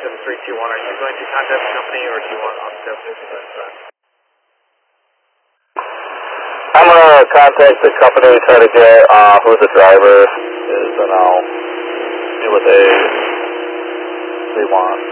7321, are you going to contact the company or do you want us to have this done? I'm going to contact the company, try to get who the driver is, and I'll see what they want.